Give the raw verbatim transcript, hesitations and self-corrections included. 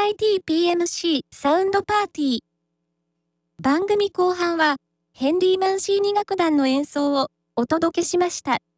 イティーピーエムシー サウンドパーティー。番組後半は、ヘンリー・マンシーニ楽団の演奏をお届けしました。